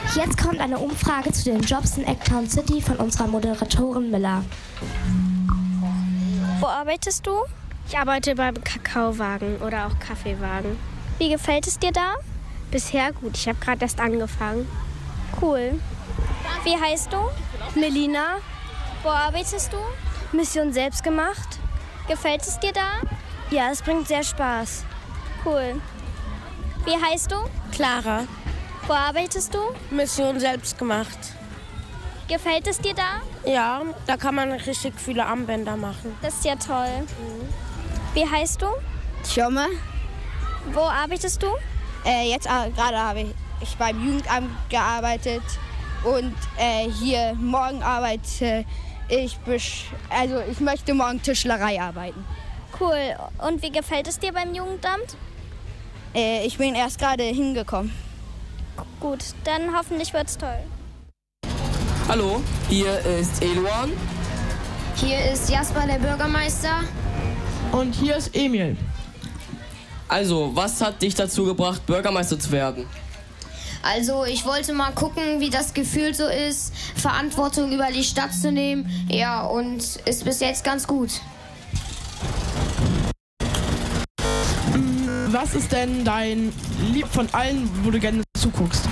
Jetzt kommt eine Umfrage zu den Jobs in Eggtown City von unserer Moderatorin Miller. Wo arbeitest du? Ich arbeite beim Kakaowagen oder auch Kaffeewagen. Wie gefällt es dir da? Bisher gut, ich habe gerade erst angefangen. Cool. Wie heißt du? Melina, Wo arbeitest du? Mission selbst gemacht. Gefällt es dir da? Ja, es bringt sehr Spaß. Cool. Wie heißt du? Clara, Wo arbeitest du? Mission selbst gemacht. Gefällt es dir da? Ja, da kann man richtig viele Armbänder machen. Das ist ja toll. Wie heißt du? Tjomme. Wo arbeitest du? Jetzt gerade habe ich beim Jugendamt gearbeitet und hier morgen arbeite ich. Ich möchte morgen Tischlerei arbeiten. Cool. Und wie gefällt es dir beim Jugendamt? Ich bin erst gerade hingekommen. Gut, dann hoffentlich wird's toll. Hallo, hier ist Eduan. Hier ist Jasper, der Bürgermeister. Und hier ist Emil. Also, was hat dich dazu gebracht, Bürgermeister zu werden? Also ich wollte mal gucken, wie das Gefühl so ist, Verantwortung über die Stadt zu nehmen. Ja, und ist bis jetzt ganz gut. Was ist denn dein Lieb von allen, wo du gerne zuguckst?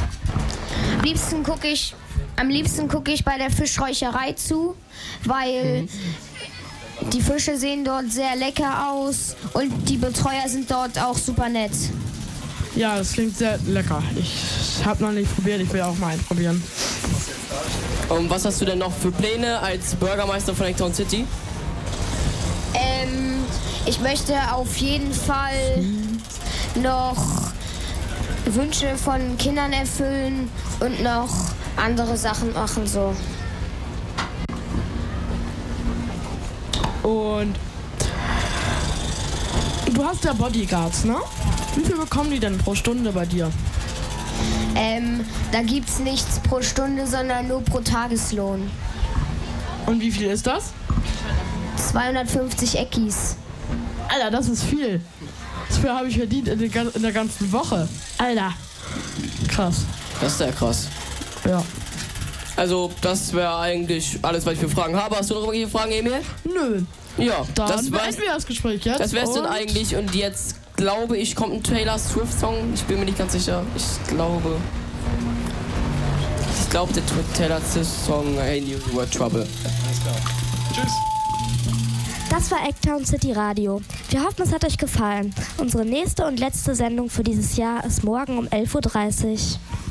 Am liebsten gucke ich bei der Fischräucherei zu, weil die Fische sehen dort sehr lecker aus und die Betreuer sind dort auch super nett. Ja, das klingt sehr lecker. Ich habe noch nicht probiert, ich will auch mal einen probieren. Und was hast du denn noch für Pläne als Bürgermeister von Eggtown City? Ich möchte auf jeden Fall noch Wünsche von Kindern erfüllen und noch andere Sachen machen so. Und du hast ja Bodyguards, ne? Wie viel bekommen die denn pro Stunde bei dir? Da gibt's nichts pro Stunde, sondern nur pro Tageslohn. Und wie viel ist das? 250 Eckis. Alter, das ist viel. Das viel habe ich verdient in der ganzen Woche. Alter. Krass. Das ist sehr krass. Ja. Also, das wäre eigentlich alles, was ich für Fragen habe. Hast du noch irgendwelche Fragen, Emil? Nö. Ja, Dann das beenden wir das Gespräch jetzt. Das wär's denn eigentlich. Und jetzt glaube ich, kommt ein Taylor Swift-Song. Ich bin mir nicht ganz sicher. Ich glaube, der Taylor Swift-Song I Knew You Were Trouble. Tschüss. Das war Eggtown City Radio. Wir hoffen, es hat euch gefallen. Unsere nächste und letzte Sendung für dieses Jahr ist morgen um 11:30 Uhr.